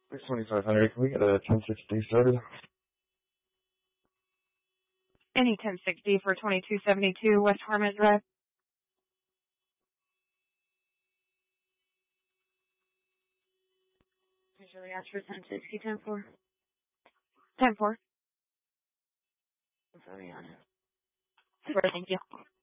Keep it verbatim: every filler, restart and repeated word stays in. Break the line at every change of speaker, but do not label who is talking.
twenty-five hundred. Can we get a ten sixty started?
Any ten sixty for twenty-two seventy-two West Harmon Drive. Usually ask for ten sixty, ten four. ten four. I'm sorry, Anna. Super, thank you.